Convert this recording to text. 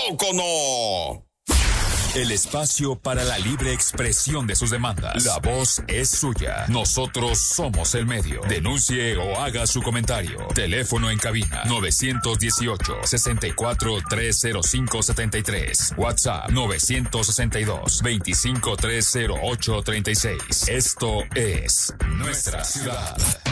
poco no? El espacio para la libre expresión de sus demandas. La voz es suya. Nosotros somos el medio. Denuncie o haga su comentario. Teléfono en cabina 918-64-305-73. WhatsApp 962-2530836. Esto es Nuestra Ciudad.